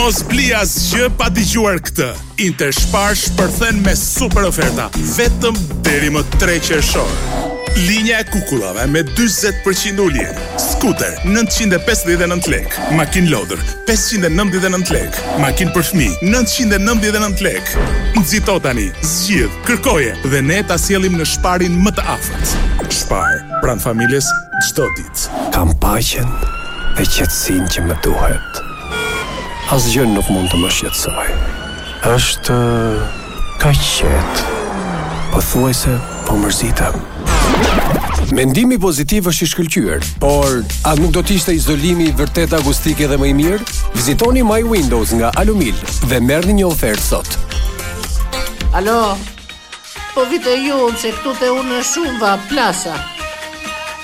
Mos bli asgjë pa dëgjuar këtë. Interspar shpërthen me super oferta vetëm deri më 3 qershor. Linja e kukullave me 40% ulje. Skuter 959 lek. Makinë lodër 599 lek. Makinë për fëmijë 999 lek. Nxito tani, zgjidh, kërkoje dhe ne ta sjellim në Sparin më të afërt. Spar, pranë familjes çdo ditë. Kam paqen e qetësinë që më duhet. Asgjë nuk mund të më shqetësoj. Është kaq qetë. Pothuajse po mërzitem. Mendimi pozitiv është i shkëlqyer, por a nuk do të ishte izolimi vërtet akustik edhe më i mirë? Vizitoni My Windows nga Alumil dhe merrni një ofertë sot. Alo, po vite ju se këtu te unë shumë va plasa.